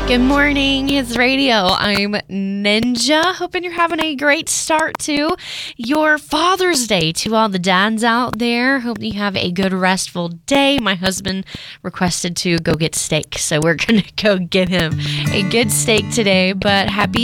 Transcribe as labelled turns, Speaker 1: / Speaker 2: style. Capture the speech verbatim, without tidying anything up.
Speaker 1: Good morning, His Radio. I'm Ninja. Hoping you're having a great start to your Father's Day. To all the dads out there, hope you have a good, restful day. My husband requested to go get steak, so we're going to go get him a good steak today. But happy